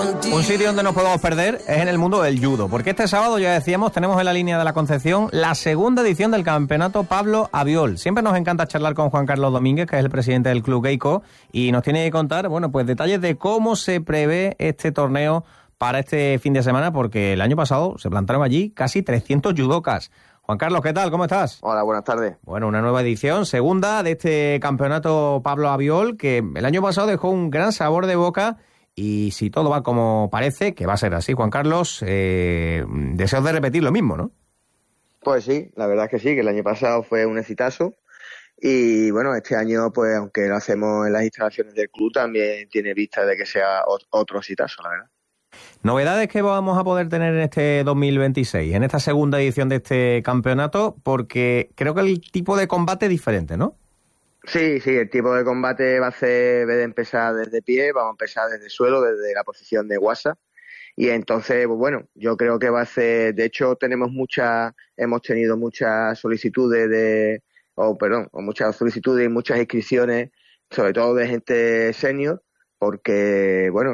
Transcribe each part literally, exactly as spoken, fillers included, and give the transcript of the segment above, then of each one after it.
Un sitio donde nos podemos perder es en el mundo del judo, porque este sábado, ya decíamos, tenemos en la línea de la Concepción la segunda edición del campeonato Pablo Abiol. Siempre nos encanta charlar con Juan Carlos Domínguez, que es el presidente del Club Geiko, y nos tiene que contar, bueno, pues detalles de cómo se prevé este torneo para este fin de semana, porque el año pasado se plantaron allí casi trescientos judocas. Juan Carlos, ¿qué tal? ¿Cómo estás? Hola, buenas tardes. Bueno, una nueva edición, segunda de este campeonato Pablo Abiol, que el año pasado dejó un gran sabor de boca. Y si todo va como parece, que va a ser así, Juan Carlos, eh, deseos de repetir lo mismo, ¿no? Pues sí, la verdad es que sí, que el año pasado fue un exitazo. Y bueno, este año, pues aunque lo hacemos en las instalaciones del club, también tiene vista de que sea otro exitazo, la verdad. Novedades que vamos a poder tener en este dos mil veintiséis, en esta segunda edición de este campeonato, porque creo que el tipo de combate es diferente, ¿no? Sí, sí, el tipo de combate va a ser, en vez de empezar desde pie, vamos a empezar desde suelo, desde la posición de guasa. Y entonces, pues bueno, yo creo que va a ser, de hecho tenemos muchas, hemos tenido muchas solicitudes de, o perdón, o muchas solicitudes y muchas inscripciones, sobre todo de gente senior, porque bueno,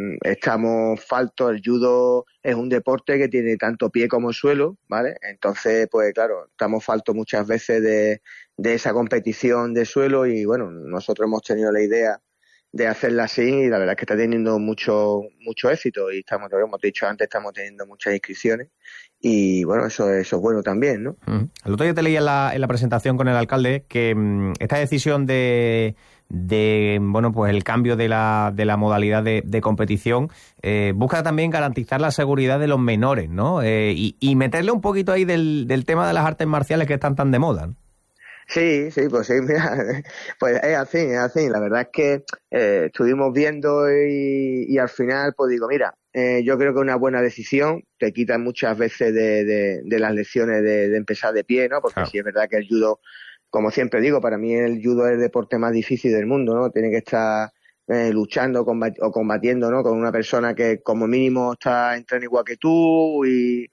estamos faltos, el judo es un deporte que tiene tanto pie como suelo, ¿vale? Entonces, pues claro, estamos faltos muchas veces de, de esa competición de suelo y bueno, nosotros hemos tenido la idea de hacerla así y la verdad es que está teniendo mucho mucho éxito y estamos, como hemos dicho antes, estamos teniendo muchas inscripciones y bueno, eso, eso es bueno también, ¿no? Uh-huh. El otro día te leí en la, en la presentación con el alcalde que um, esta decisión de de bueno pues el cambio de la de la modalidad de, de competición eh, busca también garantizar la seguridad de los menores, ¿no? Eh, y, y meterle un poquito ahí del, del tema de las artes marciales que están tan de moda, ¿no? Sí, sí, pues sí, mira, pues es así, es así. La verdad es que eh, estuvimos viendo y, y al final, pues digo, mira, eh, yo creo que es una buena decisión, te quitan muchas veces de, de, de las lecciones de, de empezar de pie, ¿no? Porque claro, sí es verdad que el judo, como siempre digo, para mí el judo es el deporte más difícil del mundo, ¿no? Tiene que estar eh, luchando combat- o combatiendo, ¿no? Con una persona que como mínimo está entrenando igual que tú y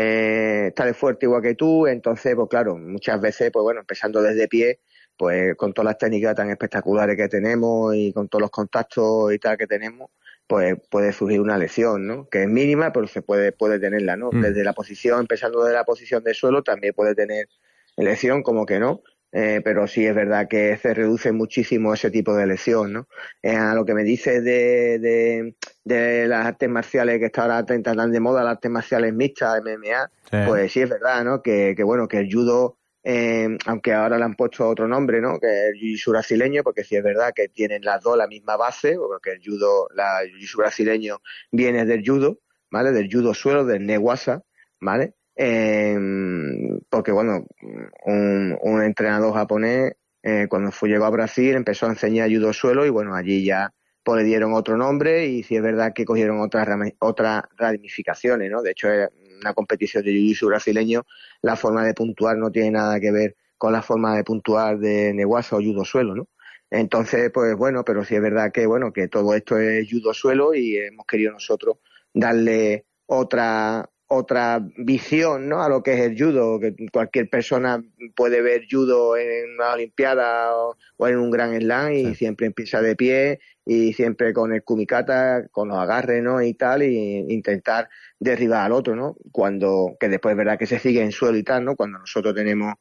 eh, está de fuerte igual que tú, entonces, pues claro, muchas veces, pues bueno, empezando desde pie, pues con todas las técnicas tan espectaculares que tenemos y con todos los contactos y tal que tenemos, pues puede surgir una lesión, ¿no? Que es mínima, pero se puede, puede tenerla, ¿no? Mm. Desde la posición, empezando desde la posición de suelo, también puede tener lesión, como que no. Eh, pero sí es verdad que se reduce muchísimo ese tipo de lesión, ¿no? Eh, a lo que me dices de, de, de las artes marciales que está ahora tan, tan de moda, las artes marciales mixtas, M M A, sí, pues sí es verdad, ¿no? Que, que bueno, que el judo, eh, aunque ahora le han puesto otro nombre, ¿no? Que es el jiu-jitsu brasileño, porque sí es verdad que tienen las dos la misma base, porque el judo, la el jiu-jitsu brasileño viene del judo, ¿vale? Del judo suelo, del neguasa, ¿vale? Eh, porque bueno, un, un entrenador japonés eh, cuando fue, llegó a Brasil empezó a enseñar judo suelo y bueno, allí ya pues le dieron otro nombre y sí es verdad que cogieron otras otras ramificaciones, ¿no? De hecho es una competición de jiu-jitsu brasileño, la forma de puntuar no tiene nada que ver con la forma de puntuar de neguasa o judo suelo, ¿no? Entonces, pues bueno, pero sí es verdad que bueno, que todo esto es judo suelo y hemos querido nosotros darle otra otra visión, ¿no? A lo que es el judo, que cualquier persona puede ver judo en una olimpiada o, o en un gran slam y sí, siempre empieza de pie y siempre con el kumikata, con los agarres, ¿no? Y tal, y intentar derribar al otro, ¿no? Cuando, que después es verdad que se sigue en suelo y tal, ¿no? Cuando nosotros tenemos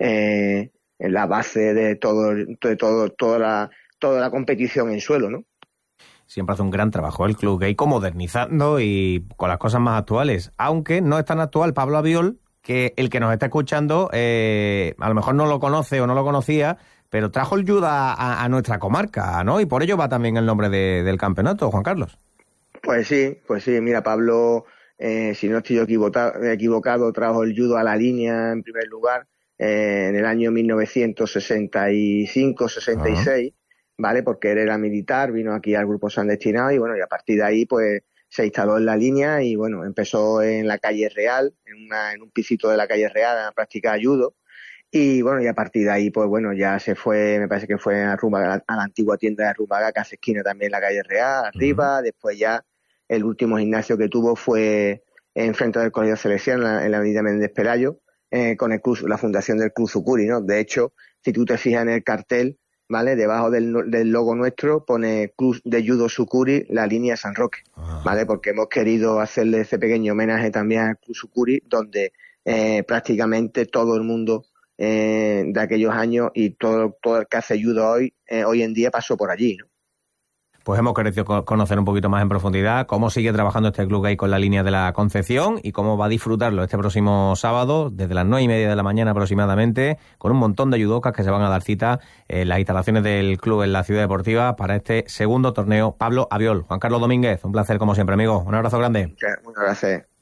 eh, la base de todo, de todo, toda la, toda la competición en suelo, ¿no? Siempre hace un gran trabajo el Club Geiko modernizando y con las cosas más actuales. Aunque no es tan actual Pablo Abiol, que el que nos está escuchando eh, a lo mejor no lo conoce o no lo conocía, pero trajo el judo a, a nuestra comarca, ¿no? Y por ello va también el nombre de, del campeonato, Juan Carlos. Pues sí, pues sí. Mira, Pablo, eh, si no estoy equivocado, equivocado, trajo el judo a la línea en primer lugar eh, en el año mil novecientos sesenta y cinco sesenta y seis. Uh-huh. ¿Vale? Porque él era militar, vino aquí al Grupo San Destinado y bueno, y a partir de ahí pues se instaló en la línea y bueno, empezó en la calle Real, en, una, en un pisito de la calle Real a practicar judo y bueno, y a partir de ahí pues bueno, ya se fue, me parece que fue a, Rubaga, a la antigua tienda de Rubaga, que hace esquina también en la calle Real, arriba, uh-huh. Después ya el último gimnasio que tuvo fue en frente del Colegio Selección, en la, en la avenida Méndez Pelayo, eh, con el Cruz, la fundación del Cruz Ucuri, ¿no? De hecho, si tú te fijas en el cartel, ¿vale? Debajo del, del logo nuestro pone Club de Judo Sukuri, la línea San Roque, ¿vale? Porque hemos querido hacerle ese pequeño homenaje también al Club Sukuri, donde eh, prácticamente todo el mundo eh, de aquellos años y todo, todo el que hace judo hoy, eh, hoy en día pasó por allí, ¿no? Pues hemos querido conocer un poquito más en profundidad cómo sigue trabajando este Club Gay con la línea de la Concepción y cómo va a disfrutarlo este próximo sábado, desde las nueve y media de la mañana aproximadamente, con un montón de judocas que se van a dar cita en las instalaciones del club en la Ciudad Deportiva para este segundo torneo Pablo Abiol. Juan Carlos Domínguez, un placer como siempre, amigo. Un abrazo grande. Muchas gracias.